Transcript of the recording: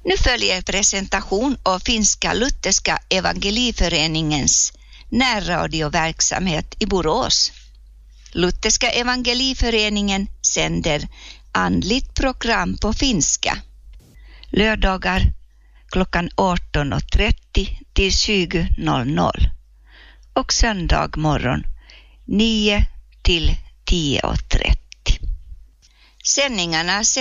Nu följer presentation av Finska Lutherska Evangeliföreningens närradioverksamhet i Borås. Lutherska Evangeliföreningen sänder andligt program på finska. Lördagar klockan 18.30 till 20.00 och söndag morgon 9 till 10.30. Sändningarna